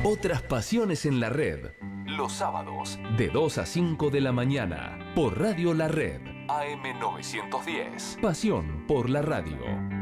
Otras pasiones en la red. Los sábados, de 2 a 5 de la mañana, por Radio La Red, AM 910. Pasión por la radio.